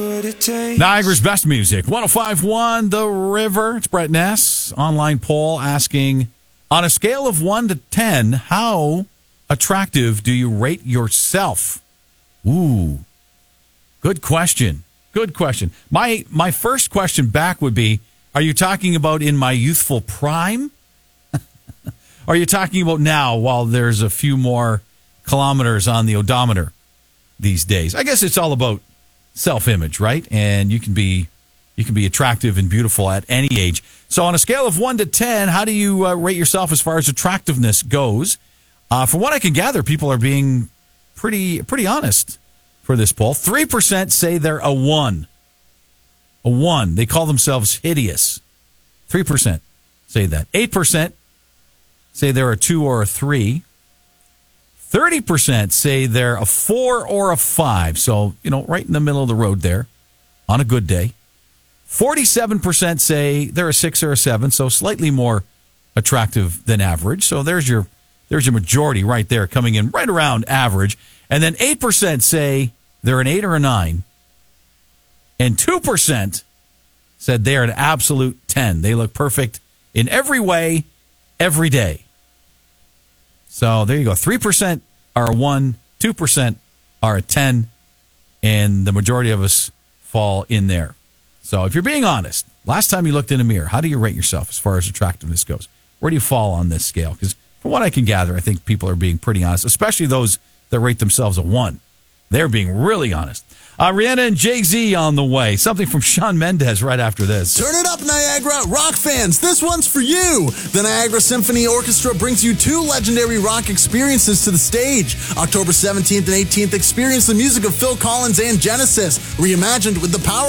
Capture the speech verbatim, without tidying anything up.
Niagara's best music, one oh five point one The River. It's Brett Ness. Online poll asking, on a scale of one to ten, how attractive do you rate yourself? Ooh, good question. Good question. My my first question back would be, are you talking about in my youthful prime? Are you talking about now while there's a few more kilometers on the odometer these days? I guess it's all about self-image, right? And you can be you can be attractive and beautiful at any age. So on a scale of one to ten, how do you uh, rate yourself as far as attractiveness goes? Uh, from what I can gather, people are being pretty pretty honest for this poll. three percent say they're a one. A one. They call themselves hideous. three percent say that. eight percent say they're a two or a three. thirty percent say they're a four or a five. So, you know, right in the middle of the road there on a good day. forty-seven percent say they're a six or a seven, so slightly more attractive than average. So there's your there's your majority right there coming in right around average. And then eight percent say they're an eight or a nine. And two percent said they're an absolute ten. They look perfect in every way, every day. So there you go. three percent are a one, two percent are a ten, and the majority of us fall in there. So if you're being honest, last time you looked in a mirror, how do you rate yourself as far as attractiveness goes? Where do you fall on this scale? Because from what I can gather, I think people are being pretty honest, especially those that rate themselves a one. They're being really honest. Uh, Rihanna and Jay-Z on the way. Something from Shawn Mendes right after this. Turn it up, Niagara. Rock fans, this one's for you. The Niagara Symphony Orchestra brings you two legendary rock experiences to the stage. October seventeenth and eighteenth, experience the music of Phil Collins and Genesis, reimagined with the power